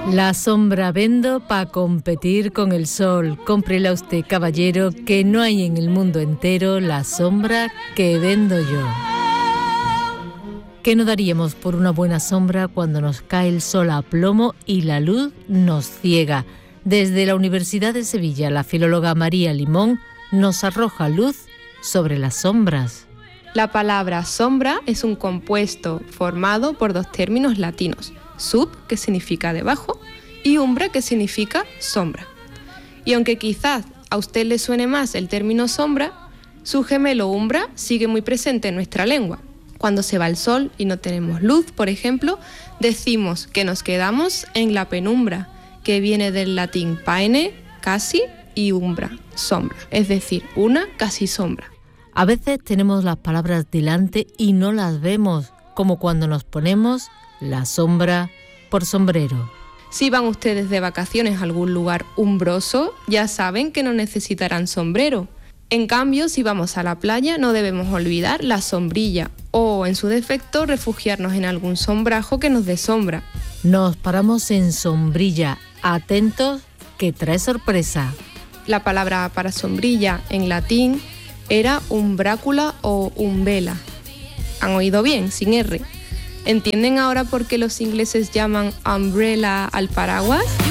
La sombra vendo pa competir con el sol. Cómprela usted, caballero, que no hay en el mundo entero la sombra que vendo yo. ¿Qué no daríamos por una buena sombra cuando nos cae el sol a plomo y la luz nos ciega? Desde la Universidad de Sevilla, la filóloga María Limón nos arroja luz sobre las sombras. La palabra sombra es un compuesto formado por dos términos latinos, sub, que significa debajo, y umbra, que significa sombra. Y aunque quizás a usted le suene más el término sombra, su gemelo umbra sigue muy presente en nuestra lengua. Cuando se va el sol y no tenemos luz, por ejemplo, decimos que nos quedamos en la penumbra, que viene del latín paene, casi, y umbra, sombra, es decir, una casi sombra. A veces tenemos las palabras delante y no las vemos, como cuando nos ponemos la sombra por sombrero. Si van ustedes de vacaciones a algún lugar umbroso, ya saben que no necesitarán sombrero. En cambio, si vamos a la playa, no debemos olvidar la sombrilla o, en su defecto, refugiarnos en algún sombrajo que nos dé sombra. Nos paramos en sombrilla, atentos que trae sorpresa. La palabra para sombrilla en latín era umbrácula o umbela. ¿Han oído bien? Sin R. ¿Entienden ahora por qué los ingleses llaman umbrella al paraguas?